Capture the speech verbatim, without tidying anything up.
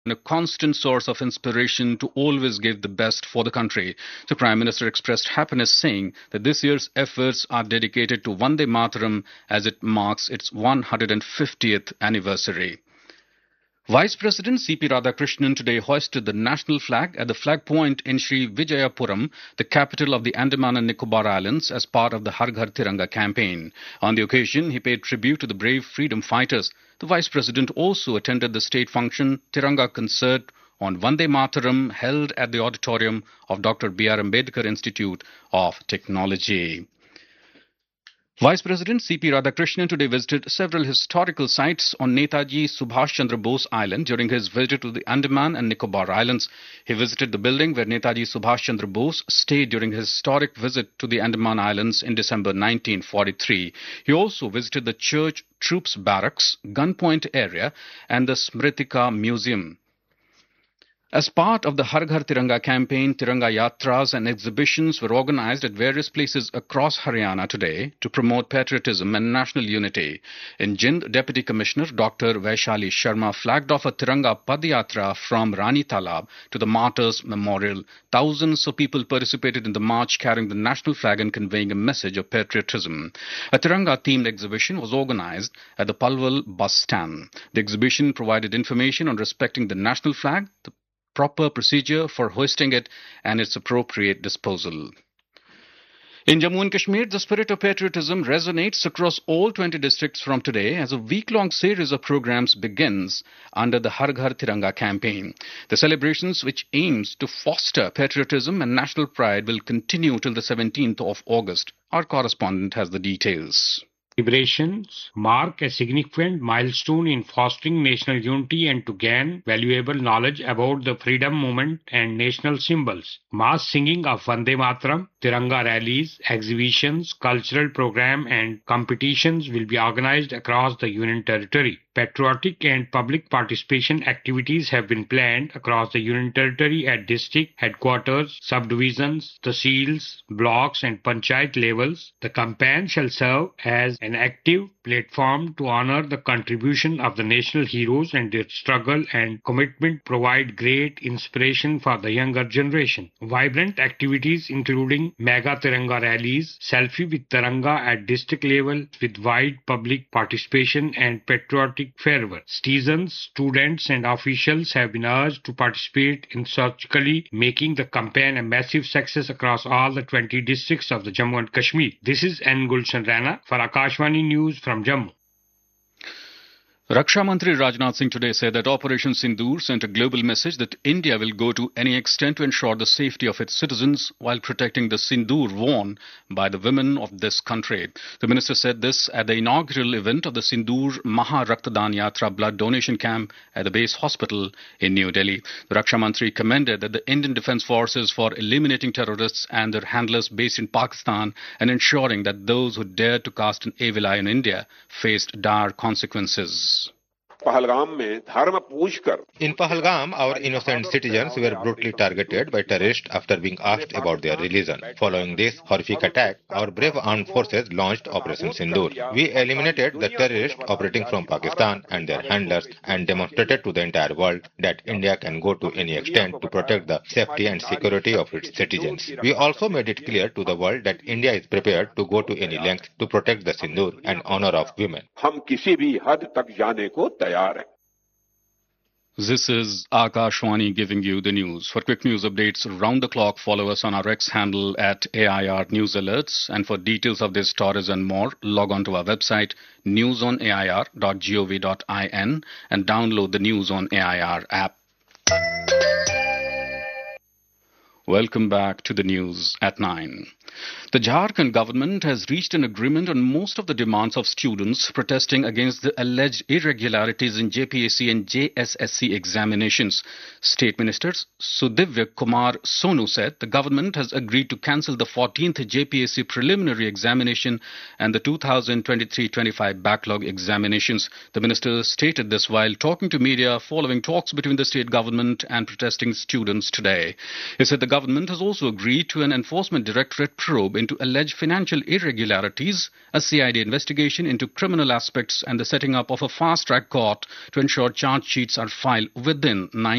a constant source of inspiration to always give the best for the country. The Prime Minister expressed happiness, saying that this year's efforts are dedicated to Vande Mataram as it marks its one hundred fiftieth anniversary. Vice President C P Radhakrishnan today hoisted the national flag at the flag point in Sri Vijayapuram, the capital of the Andaman and Nicobar Islands, as part of the Har Ghar Tiranga campaign. On the occasion, he paid tribute to the brave freedom fighters. The Vice President also attended the state function Tiranga concert on Vande Mataram held at the auditorium of Doctor B R Ambedkar Institute of Technology. Vice President C P Radhakrishnan today visited several historical sites on Netaji Subhash Chandra Bose Island during his visit to the Andaman and Nicobar Islands. He visited the building where Netaji Subhash Chandra Bose stayed during his historic visit to the Andaman Islands in December nineteen forty-three. He also visited the Church Troops Barracks, Gunpoint area, and the Smritika Museum. As part of the Har Ghar Tiranga campaign, Tiranga Yatras and exhibitions were organized at various places across Haryana today to promote patriotism and national unity. In Jind, Deputy Commissioner Doctor Vaishali Sharma flagged off a Tiranga Padyatra from Rani Talab to the Martyrs Memorial. Thousands of people participated in the march carrying the national flag and conveying a message of patriotism. A Tiranga-themed exhibition was organized at the Palwal bus stand. The exhibition provided information on respecting the national flag, the proper procedure for hoisting it, and its appropriate disposal. In Jammu and Kashmir, the spirit of patriotism resonates across all twenty districts from today as a week-long series of programs begins under the Har Ghar Tiranga campaign. The celebrations, which aims to foster patriotism and national pride, will continue till the seventeenth of August. Our correspondent has the details. Celebrations mark a significant milestone in fostering national unity and to gain valuable knowledge about the freedom movement and national symbols. Mass singing of Vande Mataram, Tiranga rallies, exhibitions, cultural program and competitions will be organized across the Union Territory. Patriotic and public participation activities have been planned across the Union Territory at district headquarters, subdivisions, tehsils, blocks and panchayat levels. The campaign shall serve as an active platform to honor the contribution of the national heroes and their struggle and commitment provide great inspiration for the younger generation. Vibrant activities including mega Tiranga rallies, selfie with Tiranga at district level with wide public participation and patriotic fervor. Citizens, students and officials have been urged to participate in surgically making the campaign a massive success across all the twenty districts of the Jammu and Kashmir. This is N. Gulshan Rana for Akashvani News from Jammu. Raksha Mantri Rajnath Singh today said that Operation Sindoor sent a global message that India will go to any extent to ensure the safety of its citizens while protecting the sindoor worn by the women of this country. The minister said this at the inaugural event of the Sindoor Maha Raktadaan Yatra blood donation camp at the base hospital in New Delhi. The Raksha Mantri commended that the Indian Defence Forces for eliminating terrorists and their handlers based in Pakistan and ensuring that those who dared to cast an evil eye on India faced dire consequences. In Pahalgam, our innocent citizens were brutally targeted by terrorists after being asked about their religion. Following this horrific attack, our brave armed forces launched Operation Sindoor. We eliminated the terrorists operating from Pakistan and their handlers and demonstrated to the entire world that India can go to any extent to protect the safety and security of its citizens. We also made it clear to the world that India is prepared to go to any length to protect the Sindoor and honor of women. This is Akashvani giving you the news. For quick news updates round the clock, follow us on our X handle at A I R News Alerts. And for details of these stories and more, log on to our website news on A I R dot gov dot in and download the News on A I R app. Welcome back to the news at nine. The Jharkhand government has reached an agreement on most of the demands of students protesting against the alleged irregularities in J P S C and J S S C examinations. State Minister Sudivya Kumar Sonu said the government has agreed to cancel the fourteenth J P S C preliminary examination and the two thousand twenty-three twenty-five backlog examinations. The minister stated this while talking to media following talks between the state government and protesting students today. He said the government has also agreed to an enforcement directorate probe into alleged financial irregularities, a C I D investigation into criminal aspects, and the setting up of a fast-track court to ensure charge sheets are filed within nine